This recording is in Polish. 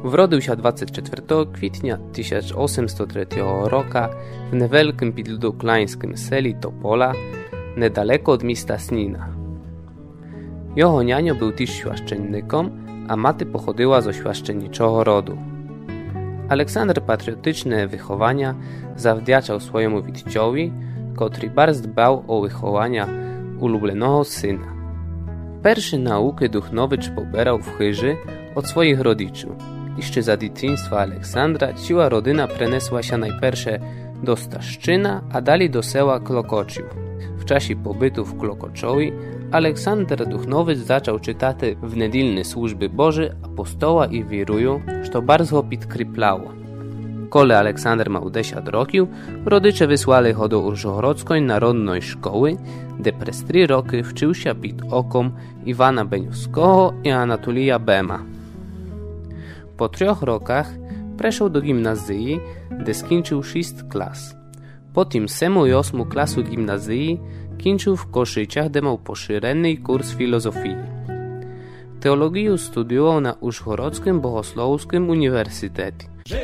Wrodził się 24 kwietnia 1803 roku w niewielkim podluklańskim seli Topola, niedaleko od miasta Snina. Jego nianio był też świaszczennikiem, a maty pochodziła ze świaszczenniczego rodu. Aleksander patriotyczne wychowania zawdzięczał swojemu witciowi, który bardzo dbał o wychowanie ulubionego syna. Pierwsze nauki duchnowicz pobierał w chyży od swoich rodziców. Jeszcze za dzieciństwa Aleksandra cała rodzina przenesła się najpierw do Staszczyna, a dalej do sela Klokociów. W czasie pobytu w Klokoczowi Aleksander Duchnowicz zaczął czytać w niedzielne służby Boże apostoła i wierują, że bardzo go podkryplało. Kole Aleksander miał 10 roków, rodzice wysłali go do Urzhorodzkiej Narodnej Szkoły, gdzie przez 3 roki wczył się pod okom Iwana Beniowskiego i Anatolija Bema. Po 3 rokach przeszedł do gimnazji, gdzie skończył 6 klas. Potem 7 i 8 klasu gimnazji kończył w Koszyciach, gdzie miał poszerzony kurs filozofii. Teologię studiował na Urzhorodzkim Bohosłowskim Uniwersytecie.